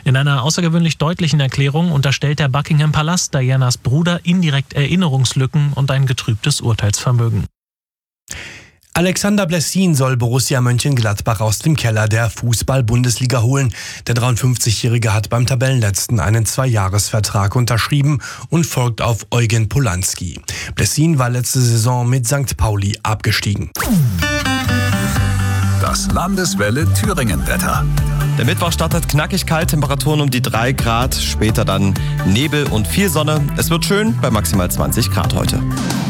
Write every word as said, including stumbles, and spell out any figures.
In einer außergewöhnlich deutlichen Erklärung unterstellt der Buckingham Palast Dianas Bruder indirekt Erinnerungslücken und ein getrübtes Urteilsvermögen. Alexander Blessin soll Borussia Mönchengladbach aus dem Keller der Fußball-Bundesliga holen. Der dreiundfünfzigjährige hat beim Tabellenletzten einen Zweijahresvertrag unterschrieben und folgt auf Eugen Polanski. Blessin war letzte Saison mit Sankt Pauli abgestiegen. Das Landeswelle Thüringen-Wetter. Der Mittwoch startet knackig kalt, Temperaturen um die drei Grad, später dann Nebel und viel Sonne. Es wird schön bei maximal zwanzig Grad heute.